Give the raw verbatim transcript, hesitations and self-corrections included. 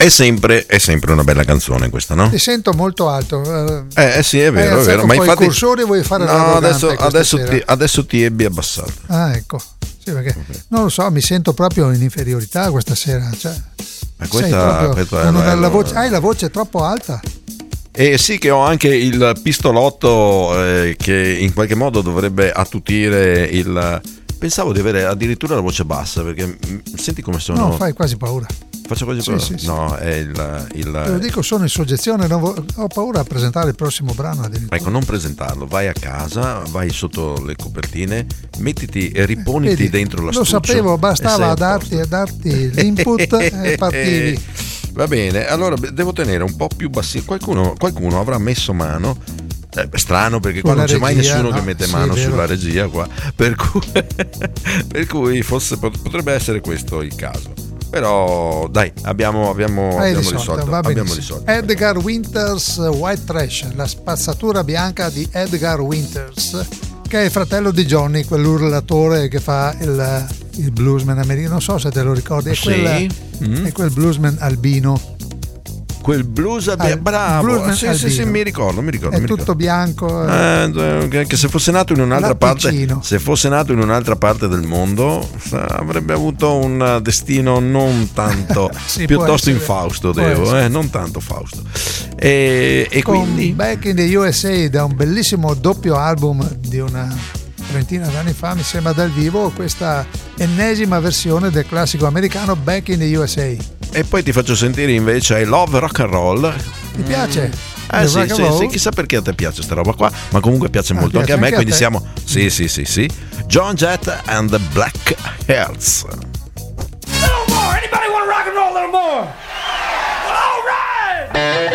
È sempre, è sempre una bella canzone questa, no? Ti sento molto alto. Eh, eh sì, è vero, è vero. Ma infatti i cursori vuoi fare no, adesso, adesso, ti, adesso ti ebbi abbassato. Ah, ecco. Sì, perché okay. Non lo so, mi sento proprio in inferiorità questa sera. Cioè, ma questa, questa una è bella la voce. Hai la voce troppo alta. E sì, che ho anche il pistolotto eh, che in qualche modo dovrebbe attutire il. Pensavo di avere addirittura la voce bassa, perché senti come sono. No, fai quasi paura. Faccio quasi paura? Sì, sì, no, sì. È il, il... Te lo dico, sono in soggezione, non vo- ho paura a presentare il prossimo brano addirittura. Ecco, non presentarlo, vai a casa, vai sotto le copertine, mettiti e riponiti Vedi, dentro la lo stuccio. Lo sapevo, bastava darti, darti l'input e partivi. Va bene, allora devo tenere un po' più bassi. Qualcuno, qualcuno avrà messo mano. Eh, strano, perché qua non c'è regia, mai nessuno no? che mette sì, mano sulla regia qua, per cui, per cui forse potrebbe essere questo il caso. Però dai, abbiamo, abbiamo, abbiamo risolto, risolto, abbiamo risolto. Edgar Winters White Trash, la spazzatura bianca di Edgar Winters, che è il fratello di Johnny, quell'urlatore che fa il, il bluesman americano, non so se te lo ricordi, è, sì. quel, mm. è quel bluesman albino. Quel blues Al, bravo, sì, sì, sì, mi ricordo, mi ricordo. È mi tutto ricordo. bianco. Eh, che se fosse nato in un'altra parte, se fosse nato in un'altra parte del mondo, avrebbe avuto un destino non tanto, sì, piuttosto infausto, devo, eh, non tanto fausto. E, e quindi Back in the U S A, da un bellissimo doppio album di una trentina d'anni fa, mi sembra, dal vivo, questa ennesima versione del classico americano Back in the U S A. E poi ti faccio sentire invece I Love Rock and Roll. Ti piace? Eh sì, sì, sì, chissà perché a te piace sta roba qua, ma comunque piace ah, molto piace anche a me, anche quindi a siamo sì, sì, sì, sì. Joan Jett and the Black Hearts. A little more. Anybody want to rock and roll a little more?